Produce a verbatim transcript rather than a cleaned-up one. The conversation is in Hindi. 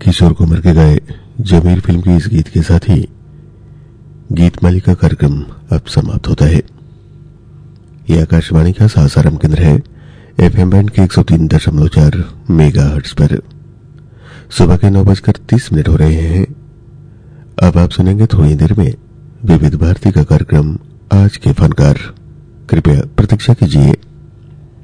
किशोर कुमार के गाए जमीर फिल्म के इस गीत के साथ ही गीत मालिका कार्यक्रम अब समाप्त होता है। यह आकाशवाणी का सासाराम केंद्र है, एफएम बैंड के एक सौ तीन दशमलव चार मेगा हर्ट्ज पर। सुबह के नौ बजकर तीस मिनट हो रहे हैं। अब आप सुनेंगे थोड़ी देर में विविध भारती का कार्यक्रम आज के फनकार। कृपया प्रतीक्षा कीजिए।